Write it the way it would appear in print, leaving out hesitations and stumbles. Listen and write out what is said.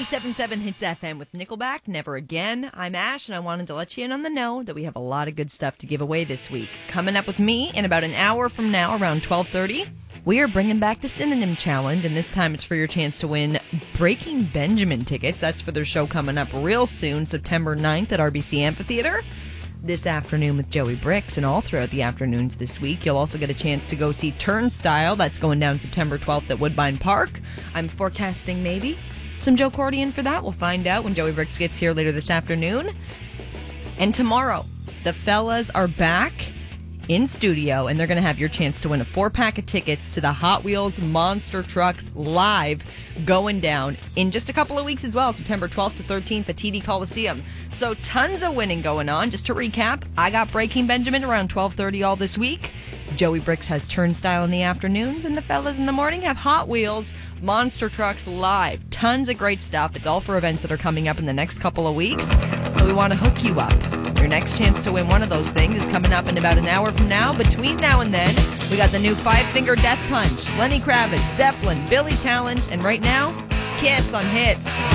97.7 Hits FM with Nickelback, Never Again. I'm Ash, and I wanted to let you in on the know that we have a lot of good stuff to give away this week. Coming up with me in about an hour from now, around 12:30, we are bringing back the Synonym Challenge, and this time it's for your chance to win Breaking Benjamin tickets. That's for their show coming up real soon, September 9th at RBC Amphitheater. This afternoon with Joey Bricks, and all throughout the afternoons this week. You'll also get a chance to go see Turnstile. That's going down September 12th at Woodbine Park. I'm forecasting maybe some Joe Cordian for that. We'll find out when Joey Bricks gets here later this afternoon. And tomorrow, the fellas are back in studio, and they're going to have your chance to win a 4-pack of tickets to the Hot Wheels Monster Trucks Live going down in just a couple of weeks as well, September 12th to 13th at TD Coliseum. So tons of winning going on. Just to recap, I got Breaking Benjamin around 12:30 all this week. Joey Bricks has Turnstile in the afternoons, and the fellas in the morning have Hot Wheels Monster Trucks Live. Tons of great stuff. It's all for events that are coming up in the next couple of weeks, so we want to hook you up. Your next chance to win one of those things is coming up in about an hour from now. Between now and then, we got the new Five Finger Death Punch, Lenny Kravitz, Zeppelin, Billy Talent, and right now, Kiss on Hits.